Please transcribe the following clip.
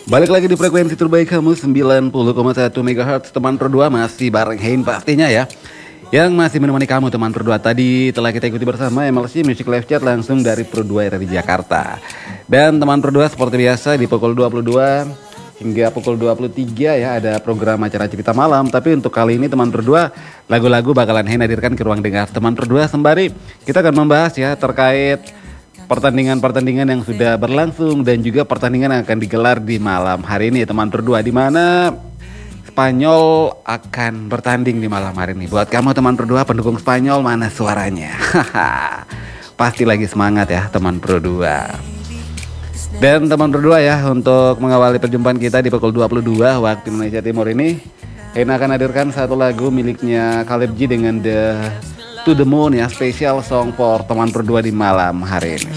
Balik lagi di frekuensi terbaik kamu 90,1 MHz. Teman Pro 2 masih bareng Hein pastinya ya, yang masih menemani kamu teman Pro 2. Tadi telah kita ikuti bersama MLC Music Live Chat langsung dari Pro 2 dari Jakarta. Dan teman Pro 2 seperti biasa di pukul 22 hingga pukul 23 ya ada program acara cerita malam. Tapi untuk kali ini teman Pro 2, lagu-lagu bakalan Hein hadirkan ke ruang dengar teman Pro 2. Sembari kita akan membahas ya terkait pertandingan-pertandingan yang sudah berlangsung dan juga pertandingan yang akan digelar di malam hari ini teman Pro 2, di mana Spanyol akan bertanding di malam hari ini. Buat kamu teman Pro 2 pendukung Spanyol, mana suaranya? Pasti lagi semangat ya teman Pro 2. Dan teman Pro 2 ya, untuk mengawali perjumpaan kita di pukul 22 waktu Indonesia Timur ini, Hein akan hadirkan satu lagu miliknya Caleb G dengan To The Moon ya, special song for teman Pro 2 di malam hari ini.